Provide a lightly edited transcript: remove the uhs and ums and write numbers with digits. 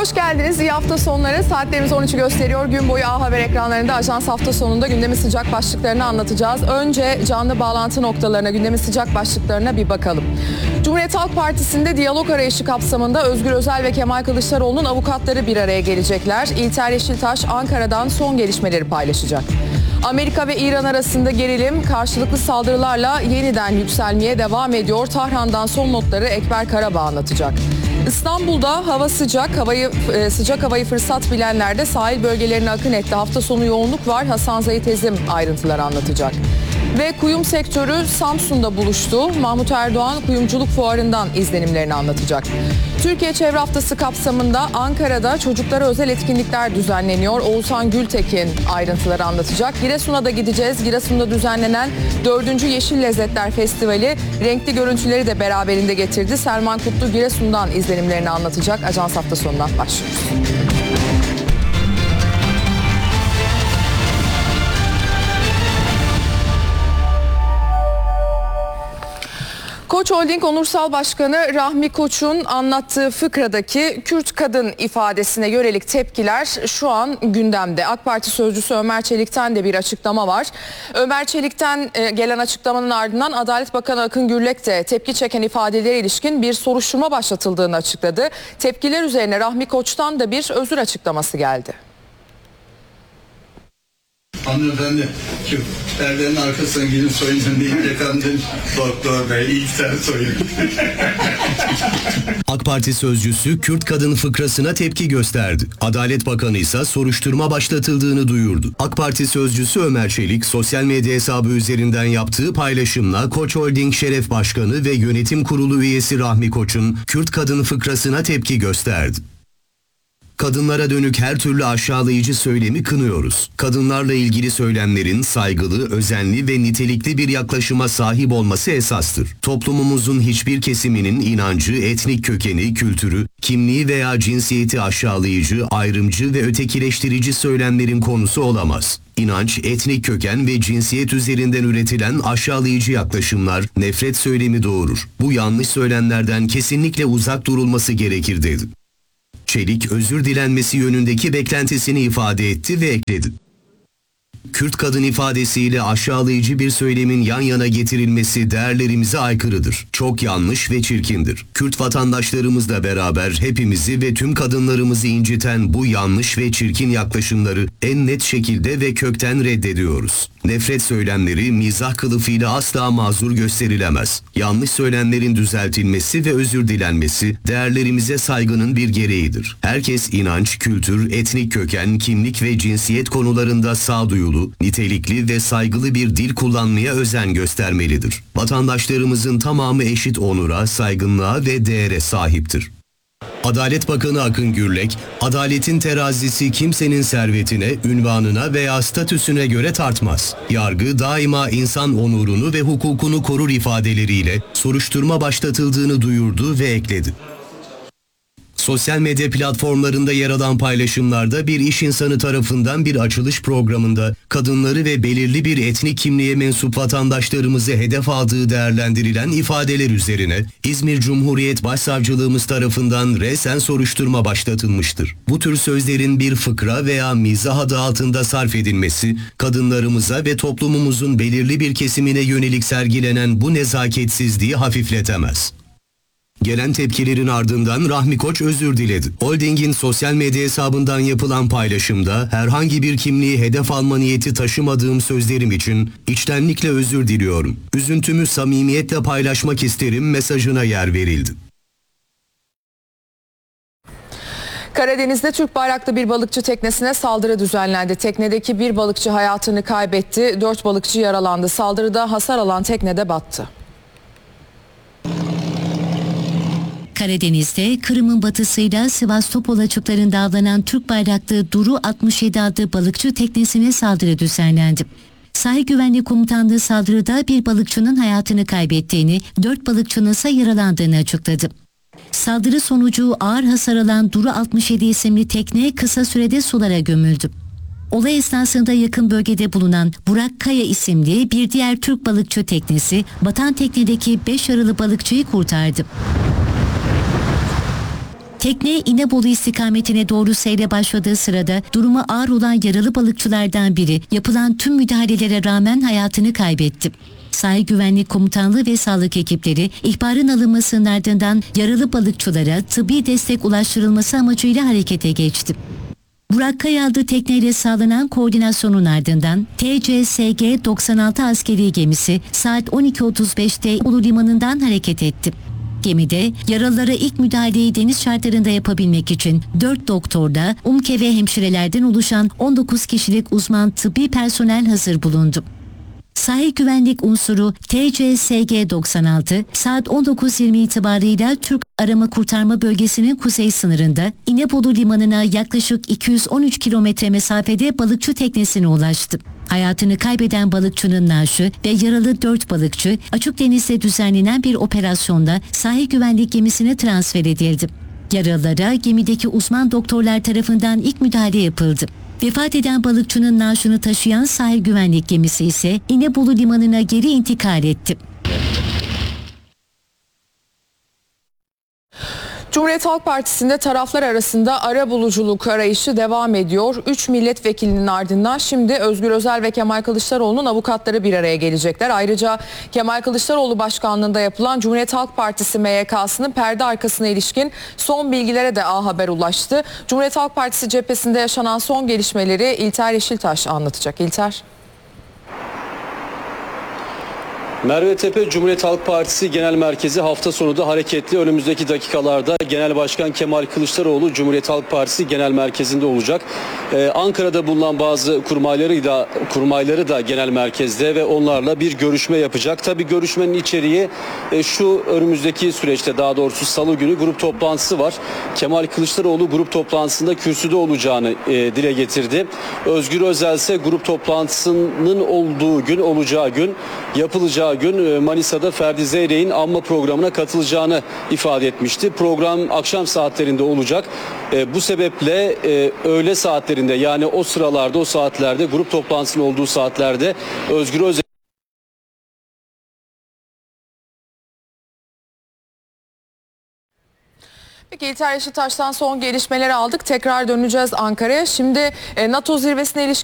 hoş geldiniz. İyi hafta sonları. Saatlerimiz 13'ü gösteriyor. Gün boyu A Haber ekranlarında Ajans hafta sonunda gündemin sıcak başlıklarını anlatacağız. Önce canlı bağlantı noktalarına, gündemin sıcak başlıklarına bir bakalım. Cumhuriyet Halk Partisi'nde diyalog arayışı kapsamında Özgür Özel ve Kemal Kılıçdaroğlu'nun avukatları bir araya gelecekler. İlter Yeşiltaş Ankara'dan son gelişmeleri paylaşacak. Amerika ve İran arasında gerilim karşılıklı saldırılarla yeniden yükselmeye devam ediyor. Tahran'dan son notları Ekber Karabağ anlatacak. İstanbul'da hava sıcak, sıcak havayı fırsat bilenler de sahil bölgelerine akın etti. Hafta sonu yoğunluk var. Hasan Zahit Ezim ayrıntıları anlatacak. Ve kuyum sektörü Samsun'da buluştu. Mahmut Erdoğan kuyumculuk fuarından izlenimlerini anlatacak. Türkiye Çevre Haftası kapsamında Ankara'da çocuklara özel etkinlikler düzenleniyor. Oğuzhan Gültekin ayrıntıları anlatacak. Giresun'a da gideceğiz. Giresun'da düzenlenen 4. Yeşil Lezzetler Festivali renkli görüntüleri de beraberinde getirdi. Selman Kutlu Giresun'dan izlenimlerini anlatacak. Ajans hafta sonundan başlıyoruz. Koç Holding Onursal Başkanı Rahmi Koç'un anlattığı fıkradaki Kürt kadın ifadesine yönelik tepkiler şu an gündemde. AK Parti sözcüsü Ömer Çelik'ten de bir açıklama var. Ömer Çelik'ten gelen açıklamanın ardından Adalet Bakanı Akın Gürlek de tepki çeken ifadelere ilişkin bir soruşturma başlatıldığını açıkladı. Tepkiler üzerine Rahmi Koç'tan da bir özür açıklaması geldi. Hanımefendi şu perdenin arkasına gidin soyunun deyince kandın doktor bey ilk sen soyun. AK Parti sözcüsü Kürt kadın fıkrasına tepki gösterdi. Adalet Bakanı ise soruşturma başlatıldığını duyurdu. AK Parti sözcüsü Ömer Çelik sosyal medya hesabı üzerinden yaptığı paylaşımla Koç Holding Şeref Başkanı ve Yönetim Kurulu üyesi Rahmi Koç'un Kürt kadın fıkrasına tepki gösterdi. Kadınlara dönük her türlü aşağılayıcı söylemi kınıyoruz. Kadınlarla ilgili söylemlerin saygılı, özenli ve nitelikli bir yaklaşıma sahip olması esastır. Toplumumuzun hiçbir kesiminin inancı, etnik kökeni, kültürü, kimliği veya cinsiyeti aşağılayıcı, ayrımcı ve ötekileştirici söylemlerin konusu olamaz. İnanç, etnik köken ve cinsiyet üzerinden üretilen aşağılayıcı yaklaşımlar nefret söylemi doğurur. Bu yanlış söylemlerden kesinlikle uzak durulması gerekir dedi. Çelik özür dilenmesi yönündeki beklentisini ifade etti ve ekledi. Kürt kadın ifadesiyle aşağılayıcı bir söylemin yan yana getirilmesi değerlerimize aykırıdır. Çok yanlış ve çirkindir. Kürt vatandaşlarımızla beraber hepimizi ve tüm kadınlarımızı inciten bu yanlış ve çirkin yaklaşımları en net şekilde ve kökten reddediyoruz. Nefret söylemleri mizah kılıfıyla asla mazur gösterilemez. Yanlış söylemlerin düzeltilmesi ve özür dilenmesi değerlerimize saygının bir gereğidir. Herkes inanç, kültür, etnik köken, kimlik ve cinsiyet konularında sağduyulu, nitelikli ve saygılı bir dil kullanmaya özen göstermelidir. Vatandaşlarımızın tamamı eşit onura, saygınlığa ve değere sahiptir. Adalet Bakanı Akın Gürlek, adaletin terazisi kimsenin servetine, ünvanına veya statüsüne göre tartmaz. Yargı daima insan onurunu ve hukukunu korur ifadeleriyle soruşturma başlatıldığını duyurdu ve ekledi. Sosyal medya platformlarında yer alan paylaşımlarda bir iş insanı tarafından bir açılış programında kadınları ve belirli bir etnik kimliğe mensup vatandaşlarımızı hedef aldığı değerlendirilen ifadeler üzerine İzmir Cumhuriyet Başsavcılığımız tarafından resen soruşturma başlatılmıştır. Bu tür sözlerin bir fıkra veya mizah adı altında sarf edilmesi, kadınlarımıza ve toplumumuzun belirli bir kesimine yönelik sergilenen bu nezaketsizliği hafifletemez. Gelen tepkilerin ardından Rahmi Koç özür diledi. Holding'in sosyal medya hesabından yapılan paylaşımda herhangi bir kimliği hedef alma niyeti taşımadığım sözlerim için içtenlikle özür diliyorum. Üzüntümü samimiyetle paylaşmak isterim mesajına yer verildi. Karadeniz'de Türk bayraklı bir balıkçı teknesine saldırı düzenlendi. Teknedeki bir balıkçı hayatını kaybetti, 4 balıkçı yaralandı. Saldırıda hasar alan tekne de battı. Karadeniz'de Kırım'ın batısıyla Sivastopol açıklarında avlanan Türk bayraklı Duru 67 adlı balıkçı teknesine saldırı düzenlendi. Sahil Güvenlik Komutanlığı saldırıda bir balıkçının hayatını kaybettiğini, 4 balıkçının ise yaralandığını açıkladı. Saldırı sonucu ağır hasar alan Duru 67 isimli tekne kısa sürede sulara gömüldü. Olay esnasında yakın bölgede bulunan Burak Kaya isimli bir diğer Türk balıkçı teknesi batan teknedeki 5 yaralı balıkçıyı kurtardı. Tekne İnebolu istikametine doğru seyre başladığı sırada durumu ağır olan yaralı balıkçılardan biri yapılan tüm müdahalelere rağmen hayatını kaybetti. Sahil Güvenlik Komutanlığı ve sağlık ekipleri ihbarın alınmasının ardından yaralı balıkçılara tıbbi destek ulaştırılması amacıyla harekete geçti. Burak Kaya adlı tekneyle sağlanan koordinasyonun ardından TCSG 96 askeri gemisi saat 12.35'te Ulu Limanı'ndan hareket etti. Gemide yaralılara ilk müdahaleyi deniz şartlarında yapabilmek için 4 doktorda, UMKE ve hemşirelerden oluşan 19 kişilik uzman tıbbi personel hazır bulundu. Sahil güvenlik unsuru TCSG 96 saat 19.20 itibarıyla Türk Arama Kurtarma Bölgesi'nin kuzey sınırında İnebolu Limanı'na yaklaşık 213 kilometre mesafede balıkçı teknesine ulaştı. Hayatını kaybeden balıkçının naaşı ve yaralı 4 balıkçı açık denizde düzenlenen bir operasyonda sahil güvenlik gemisine transfer edildi. Yaralılara gemideki uzman doktorlar tarafından ilk müdahale yapıldı. Vefat eden balıkçının naaşını taşıyan sahil güvenlik gemisi ise İnebolu Limanı'na geri intikal etti. Cumhuriyet Halk Partisi'nde taraflar arasında arabuluculuk arayışı devam ediyor. 3 milletvekilinin ardından şimdi Özgür Özel ve Kemal Kılıçdaroğlu'nun avukatları bir araya gelecekler. Ayrıca Kemal Kılıçdaroğlu başkanlığında yapılan Cumhuriyet Halk Partisi MYK'sının perde arkasına ilişkin son bilgilere de A Haber ulaştı. Cumhuriyet Halk Partisi cephesinde yaşanan son gelişmeleri İlter Yeşiltaş anlatacak. İlter. Merve Tepe Cumhuriyet Halk Partisi Genel Merkezi hafta sonu da hareketli. Önümüzdeki dakikalarda Genel Başkan Kemal Kılıçdaroğlu Cumhuriyet Halk Partisi Genel Merkezi'nde olacak. Ankara'da bulunan bazı kurmayları da genel merkezde ve onlarla bir görüşme yapacak. Tabii görüşmenin içeriği şu: önümüzdeki süreçte, daha doğrusu salı günü grup toplantısı var. Kemal Kılıçdaroğlu grup toplantısında kürsüde olacağını dile getirdi. Özgür Özel ise grup toplantısının olduğu gün, olacağı gün, yapılacağı gün Manisa'da Ferdi Zeyrek'in anma programına katılacağını ifade etmişti. Program akşam saatlerinde olacak. Bu sebeple öğle saatlerinde, yani o sıralarda, o saatlerde, grup toplantısının olduğu saatlerde Özgür Özel Peki İlter Yeşiltaş'tan son gelişmeleri aldık. Tekrar döneceğiz Ankara'ya. Şimdi NATO zirvesine ilişkin